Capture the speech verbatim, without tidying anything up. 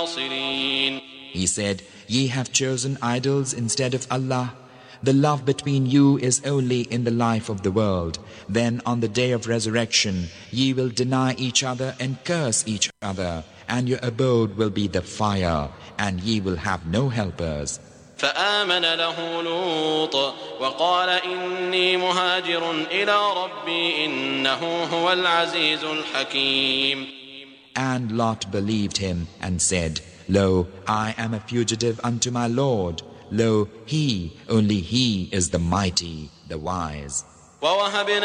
He said, Ye have chosen idols instead of Allah. The love between you is only in the life of the world. Then on the day of resurrection, ye will deny each other and curse each other, and your abode will be the fire, and ye will have no helpers. فآمن له لوط وقال إني مهاجر إلى ربي إنه هو العزيز الحكيم. And Lot believed him and said, Lo, I am a fugitive unto my Lord. Lo, He, only He is the mighty, the wise.